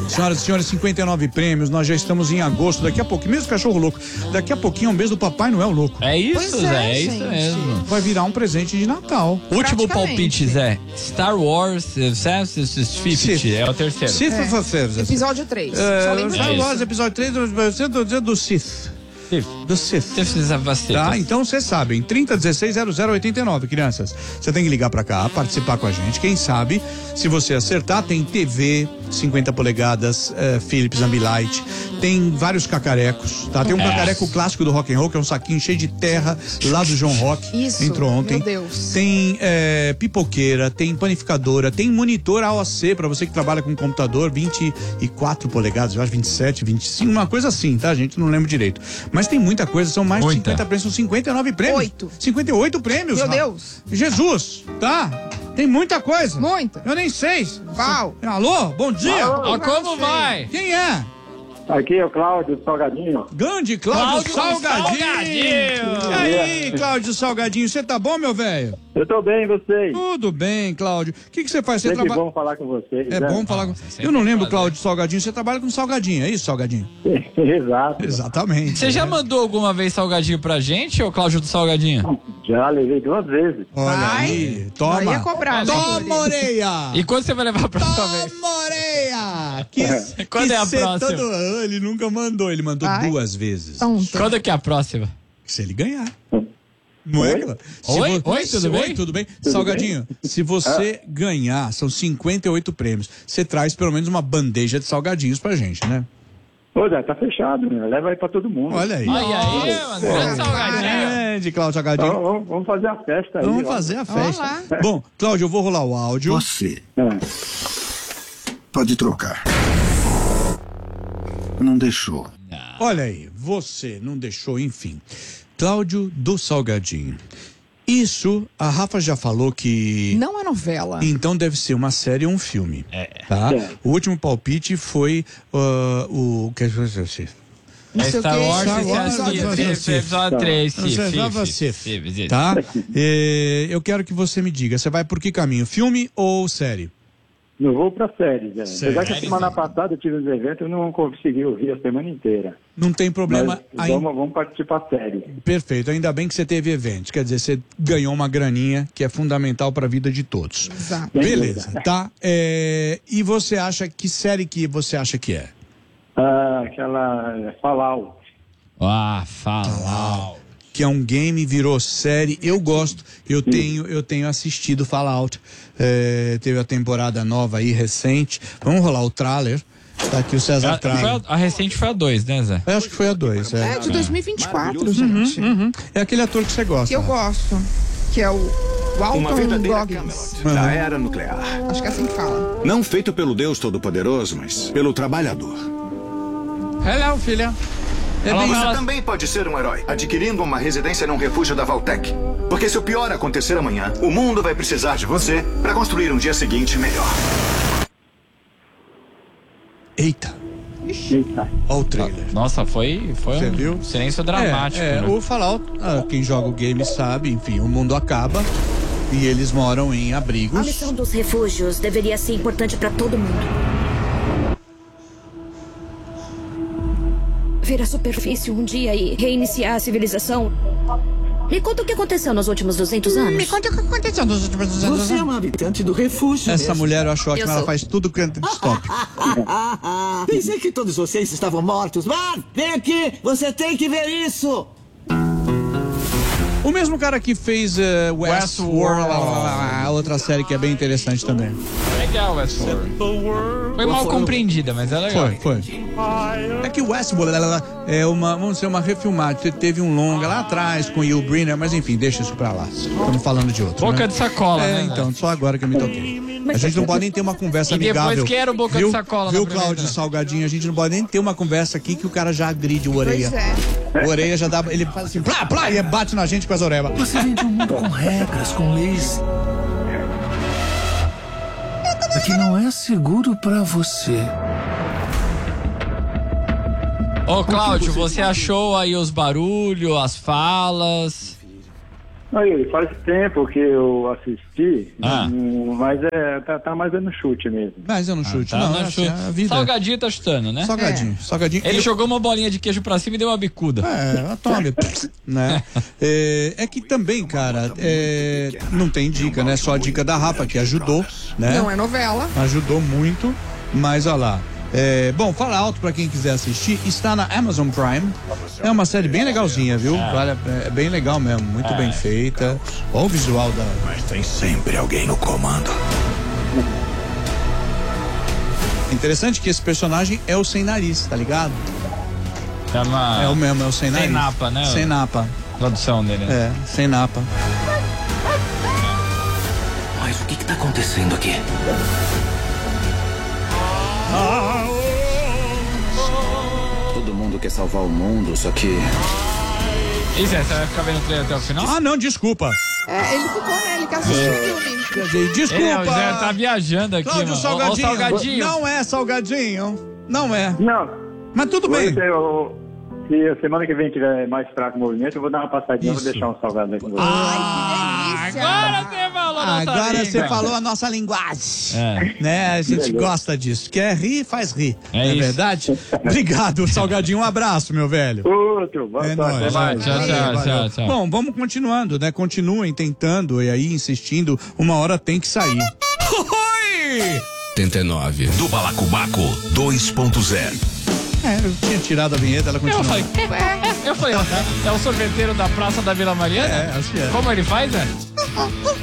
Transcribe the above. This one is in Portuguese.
Senhoras e senhores, 59 prêmios, nós já estamos em agosto, daqui a pouco, mesmo cachorro louco, daqui a pouquinho é um mês do Papai Noel louco. É isso, Pois Zé, é gente. isso mesmo. Vai virar um presente de Natal. Último Praticamente. palpite, Zé. Star Wars 50 é o terceiro. Episódio 3. Só lembro Star disso. Wars, episódio 3 do Sith. Do Sith. Tá, então vocês sabem, 3016-0089, crianças. Você tem que ligar pra cá, participar com a gente. Quem sabe, se você acertar, tem TV 50 polegadas, Philips Ambilight, tem vários cacarecos, tá? Tem um cacareco clássico do rock and roll, que é um saquinho cheio de terra lá do João Rock. Isso, entrou ontem. meu Deus. Tem pipoqueira, tem panificadora, tem monitor AOC pra você que trabalha com computador, 24 polegadas, eu acho 27, 25, uma coisa assim, tá, gente? Não lembro direito. Mas tem muita coisa, são mais de 50 prêmios, são 59 prêmios. 58 prêmios. Meu Rafa. Deus. Jesus, tá? Tem muita coisa. Muita. Eu nem sei. Qual? Alô, bom dia. Ó, como vai? Quem é? Aqui é o Cláudio Salgadinho. Grande Cláudio Salgadinho. E aí, Cláudio Salgadinho, você tá bom, meu velho? Eu tô bem, e vocês? Tudo bem, Cláudio. O que você faz? Você Sempre trabalha... bom falar com vocês. É bom falar com... Eu não lembro, Cláudio Salgadinho, você trabalha com salgadinho, é isso, Salgadinho? Exato. Exatamente. Você já mandou alguma vez salgadinho pra gente, ô Cláudio do Salgadinho? Já levei 2 vezes. Olha aí, toma. Aí é cobrar, né? Toma, orelha. E quando você vai levar a próxima vez? Toma, orelha. Quando é a ser próxima? todo- Ele nunca mandou, ele mandou Ai. 2 vezes. Tonto. Quando é que é a próxima? Se ele ganhar. Não é, Cláudio? Oi? Oi, tudo bem? Oi, tudo bem? Salgadinho, se você ganhar, são 58 prêmios. Você traz pelo menos uma bandeja de salgadinhos pra gente, né? Ô, Zé, tá fechado, né? Leva aí pra todo mundo. Olha aí. Olha aí, mano. Grande salgadinho. De Cláudio Salgadinho. Então, vamos fazer a festa aí. Vamos ó. fazer a festa. Olá. Bom, Cláudio, eu vou rolar o áudio. Você É. pode trocar. Não deixou. Olha aí, você não deixou, enfim. Cláudio do Salgadinho. Isso, a Rafa já falou que... Não é novela. Então deve ser uma série ou um filme. Tá? É. O último palpite foi o... que Não sei o Star quê. Wars, Star Wars, episódio 3, Tá? Eu quero que você me diga, você vai por que caminho? Filme ou série? Eu vou pra série, Zé. Série. Apesar que a semana passada eu tive uns eventos e não consegui ouvir a semana inteira. Não tem problema. Mas vamos participar série. Perfeito, ainda bem que você teve eventos, quer dizer, você ganhou uma graninha que é fundamental para a vida de todos. Exato. Beleza, tá? E você acha, que série que você acha que é? Aquela Fallout. Ah, fala. Que é um game, virou série. Eu gosto, eu tenho assistido Fallout. Teve a temporada nova aí, recente. Vamos rolar o trailer. Tá aqui o César Tralha. A recente foi a 2, né, Zé? Eu acho que foi a 2. É de 2024, gente. É aquele ator que você gosta. Que eu gosto. Que é o Uma Walton verdadeira Goggins. Camelot da era nuclear. Acho que é assim que fala. Não feito pelo Deus Todo-Poderoso, mas pelo trabalhador. Hello, filha. Você também pode ser um herói, adquirindo uma residência num refúgio da Valtech. Porque se o pior acontecer amanhã, o mundo vai precisar de você para construir um dia seguinte melhor. Eita, Eita. olha o trailer. Nossa, foi Você um viu? silêncio dramático. né? O Fallout, quem joga o game sabe, enfim, o mundo acaba e eles moram em A abrigos. missão dos refúgios deveria ser importante para todo mundo. Vir à superfície um dia e reiniciar a civilização. Me conta o que aconteceu nos últimos 200 anos. Me conta o que aconteceu nos últimos anos. Você é uma habitante do refúgio. Essa mesmo. mulher eu acho ótima, Eu ela sou. faz tudo que é stop. Pensei que todos vocês estavam mortos. Mas vem aqui, você tem que ver isso. O mesmo cara que fez Westworld, a outra série que é bem interessante também. Legal, Westworld. Foi mal compreendida, mas é legal. Foi. É que Westworld é vamos dizer, uma refilmagem. Teve um longa lá atrás com Yul Brynner, mas enfim, deixa isso pra lá. Estamos falando de outro. Boca né? de sacola, né? Então, só agora que eu me toquei. A gente não pode nem ter uma conversa E depois amigável. que era o Boca de Sacola Viu, na primeira? Cláudio Salgadinho? A gente não pode nem ter uma conversa aqui que o cara já agride o Orelha. Pois é. O Orelha já dá, ele faz assim, plá, plá, e bate na gente com as orelhas. Você vem de um mundo com regras, com leis. Aqui não é seguro pra você. Ô, Cláudio, você achou aí os barulhos, as falas? Aí, faz tempo que eu assisti, mas tá mais no chute mesmo. Mas é no chute, tá não, no chute. A vida. Salgadinho tá chutando, né? Salgadinho. Ele jogou uma bolinha de queijo pra cima e deu uma bicuda. Tome, né? É que também, cara, não tem dica, né? Só a dica da Rafa, que ajudou, né? Não é novela. Ajudou muito, mas olha lá. Bom, fala alto pra quem quiser assistir, está na Amazon Prime. É uma série bem legalzinha, viu? É bem legal mesmo, muito bem feita. Olha o visual da... Mas tem sempre alguém no comando. Interessante que esse personagem é o sem nariz, tá ligado? É o mesmo, é o sem nariz. Sem napa, né? Sem napa. Tradução dele. Sem napa. Mas o que tá acontecendo aqui? Todo mundo quer salvar o mundo, só que... E Zé, você vai ficar vendo o trailer até o final? Não, desculpa. Ele ficou, né? Ele quer assistir o filme. Desculpa. O Zé tá viajando aqui, Cláudio, mano. Salgadinho. Salgadinho. Não é salgadinho. Não é. Não. Mas tudo bem. Se a semana que vem tiver mais fraco o movimento, eu vou dar uma passadinha, vou deixar um salgado aqui. Ai, que delícia. Agora você falou Agora você falou a nossa linguagem. Né? A gente gosta disso. Quer rir, faz rir. Não é verdade? Obrigado, Salgadinho. Um abraço, meu velho. Outro. Boa sorte. Tchau. Bom, vamos continuando, né? Continuem tentando e aí insistindo. Uma hora tem que sair. 89 do Balacobaco 2.0. Eu tinha tirado a vinheta, ela continuou. Eu falei, é o sorveteiro da Praça da Vila Mariana? Acho que é. Como ele faz, né?